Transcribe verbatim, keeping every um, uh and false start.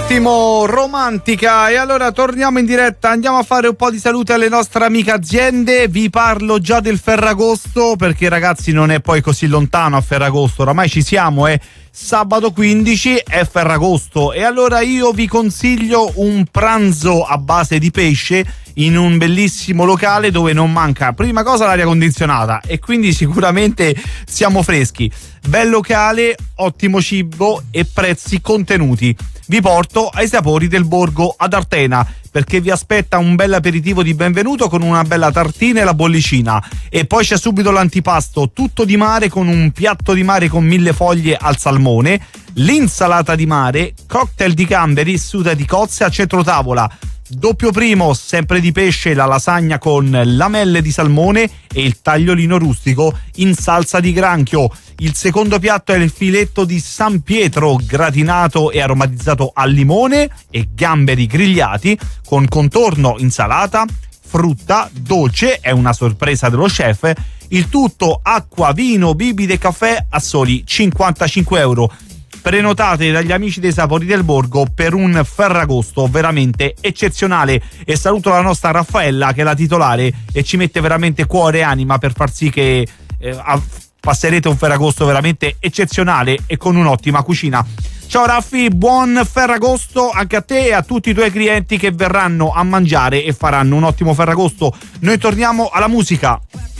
Ottimo, romantica. E allora torniamo in diretta, andiamo a fare un po' di salute alle nostre amiche aziende. Vi parlo già del Ferragosto, perché ragazzi non è poi così lontano a Ferragosto, oramai ci siamo, è sabato quindici, è Ferragosto. E allora io vi consiglio un pranzo a base di pesce in un bellissimo locale dove non manca prima cosa l'aria condizionata e quindi sicuramente siamo freschi. Bel locale, ottimo cibo e prezzi contenuti. Vi porto ai sapori del borgo ad Artena, perché vi aspetta un bel aperitivo di benvenuto con una bella tartina e la bollicina, e poi c'è subito l'antipasto tutto di mare con un piatto di mare con mille foglie al salmone, l'insalata di mare, cocktail di gamberi, suda di cozze a centro tavola, doppio primo sempre di pesce, la lasagna con lamelle di salmone e il tagliolino rustico in salsa di granchio. Il secondo piatto è il filetto di San Pietro gratinato e aromatizzato al limone e gamberi grigliati con contorno insalata, frutta, dolce, è una sorpresa dello chef. Il tutto acqua, vino, bibite e caffè a soli cinquantacinque euro. Prenotate dagli amici dei Sapori del Borgo per un Ferragosto veramente eccezionale, e saluto la nostra Raffaella che è la titolare e ci mette veramente cuore e anima per far sì che eh, passerete un Ferragosto veramente eccezionale e con un'ottima cucina. Ciao Raffi, buon Ferragosto anche a te e a tutti i tuoi clienti che verranno a mangiare e faranno un ottimo Ferragosto. Noi torniamo alla musica.